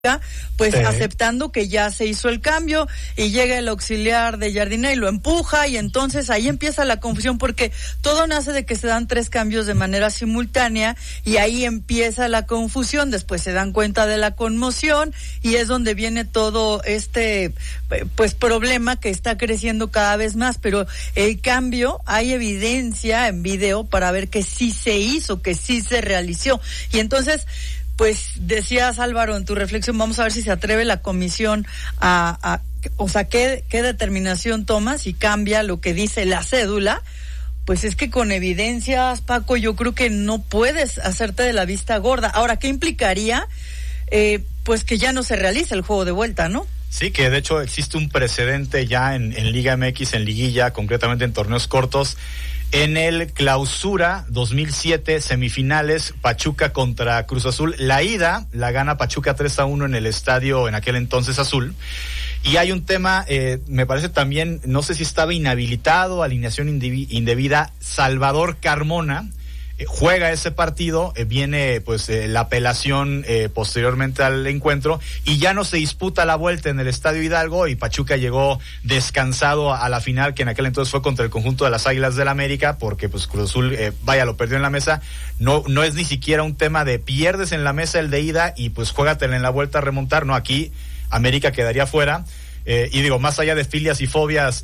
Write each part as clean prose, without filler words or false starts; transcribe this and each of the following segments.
pues aceptando que ya se hizo el cambio y llega el auxiliar de Jardiné y lo empuja y entonces ahí empieza la confusión porque todo nace de que se dan 3 cambios de manera simultánea y ahí empieza la confusión, después se dan cuenta de la conmoción y es donde viene todo este pues problema que está creciendo cada vez más, pero el cambio hay evidencia en video para ver que sí se hizo, que sí se realizó y entonces pues decías, Álvaro, en tu reflexión, vamos a ver si se atreve la comisión o sea, ¿qué determinación toma si cambia lo que dice la cédula? Pues es que con evidencias, Paco, yo creo que no puedes hacerte de la vista gorda. Ahora, ¿qué implicaría? Pues que ya no se realice el juego de vuelta, ¿no? Sí, que de hecho existe un precedente ya en Liga MX, en liguilla, concretamente en torneos cortos. En el Clausura 2007, semifinales, Pachuca contra Cruz Azul. La ida la gana Pachuca 3-1 en el estadio, en aquel entonces azul. Y hay un tema, me parece también, no sé si estaba inhabilitado, alineación indebida, Salvador Carmona. Juega ese partido, viene pues la apelación posteriormente al encuentro y ya no se disputa la vuelta en el Estadio Hidalgo y Pachuca llegó descansado a la final, que en aquel entonces fue contra el conjunto de las Águilas del América, porque pues Cruz Azul lo perdió en la mesa. No es ni siquiera un tema de pierdes en la mesa el de ida y pues juégatela en la vuelta a remontar, no, aquí América quedaría fuera. Y digo, más allá de filias y fobias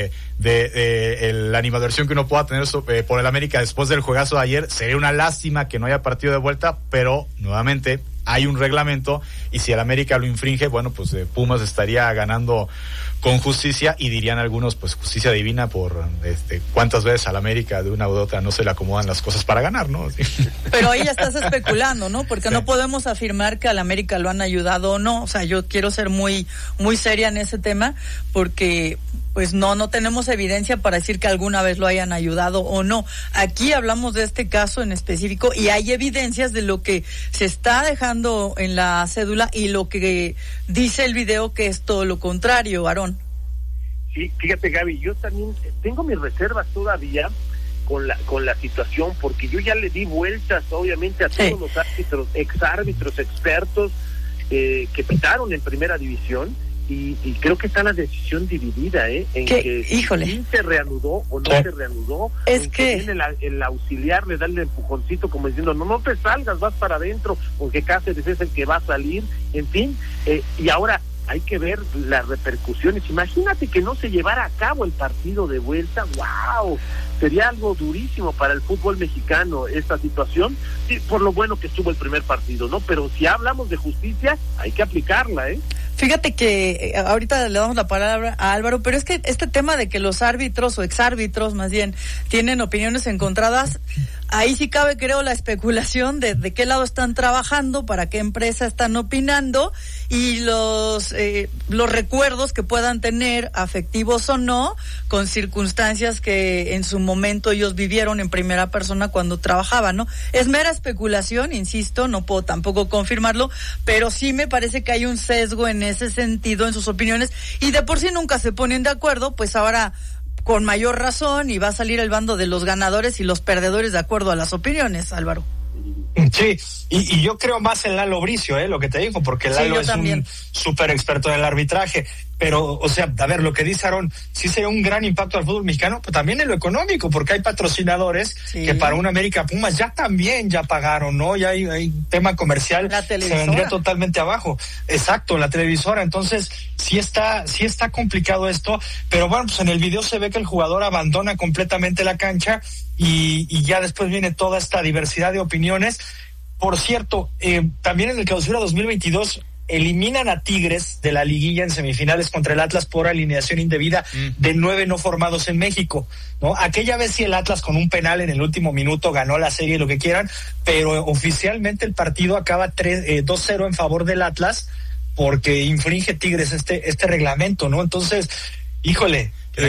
la animadversión que uno pueda tener por el América después del juegazo de ayer, sería una lástima que no haya partido de vuelta, pero nuevamente hay un reglamento y si el América lo infringe, bueno, pues Pumas estaría ganando con justicia y dirían algunos, pues justicia divina por cuántas veces al América de una u otra no se le acomodan las cosas para ganar, ¿no? Pero ahí ya estás especulando, ¿no? Porque no podemos afirmar que al América lo han ayudado o no. O sea, yo quiero ser muy seria en ese tema porque pues no tenemos evidencia para decir que alguna vez lo hayan ayudado o no. Aquí hablamos de este caso en específico y hay evidencias de lo que se está dejando en la cédula y lo que dice el video que es todo lo contrario, Aarón. Sí, fíjate, Gaby, yo también tengo mis reservas todavía con la situación, porque yo ya le di vueltas, obviamente, a todos los árbitros, exárbitros, expertos que pitaron en primera división, y creo que está la decisión dividida, en que sí se reanudó o no se reanudó. Es que viene el auxiliar, le da el empujoncito como diciendo, no te salgas, vas para adentro, porque Cáceres es el que va a salir, en fin, y ahora hay que ver las repercusiones. Imagínate que no se llevara a cabo el partido de vuelta. ¡Wow! Sería algo durísimo para el fútbol mexicano esta situación, sí, por lo bueno que estuvo el primer partido, ¿no? Pero si hablamos de justicia, hay que aplicarla, Fíjate que ahorita le damos la palabra a Álvaro, pero es que este tema de que los árbitros o exárbitros más bien tienen opiniones encontradas, ahí sí cabe, creo, la especulación de qué lado están trabajando, para qué empresa están opinando y los recuerdos que puedan tener, afectivos o no, con circunstancias que en su momento ellos vivieron en primera persona cuando trabajaban, ¿no? Es mera especulación, insisto, no puedo tampoco confirmarlo, pero sí me parece que hay un sesgo en ese sentido en sus opiniones y de por sí nunca se ponen de acuerdo, pues ahora con mayor razón y va a salir el bando de los ganadores y los perdedores de acuerdo a las opiniones, Álvaro. Sí, y yo creo más en Lalo Bricio, lo que te digo, porque Lalo es un súper experto en el arbitraje, pero, o sea, a ver, lo que dice Aarón, sí sería un gran impacto al fútbol mexicano, pero también en lo económico, porque hay patrocinadores que para un América Pumas ya pagaron, ¿no? Ya hay tema comercial, se vendría totalmente abajo. Exacto, la televisora, entonces sí está complicado esto, pero bueno, pues en el video se ve que el jugador abandona completamente la cancha y ya después viene toda esta diversidad de opiniones. Por cierto, también en el Clausura 2022 eliminan a Tigres de la liguilla en semifinales contra el Atlas por alineación indebida de 9 no formados en México, ¿no? Aquella vez sí el Atlas con un penal en el último minuto ganó la serie, lo que quieran, pero oficialmente el partido acaba 2-0 en favor del Atlas porque infringe Tigres este reglamento, ¿no? Entonces, híjole,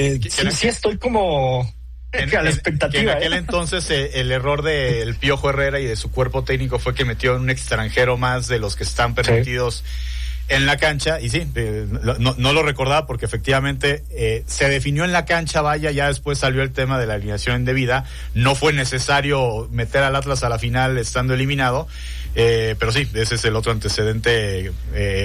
sí estoy como a la expectativa. En aquel entonces el error del Piojo Herrera y de su cuerpo técnico fue que metió un extranjero más de los que están permitidos en la cancha, y sí, no lo recordaba porque efectivamente se definió en la cancha, ya después salió el tema de la alineación indebida, no fue necesario meter al Atlas a la final estando eliminado, Pero sí, ese es el otro antecedente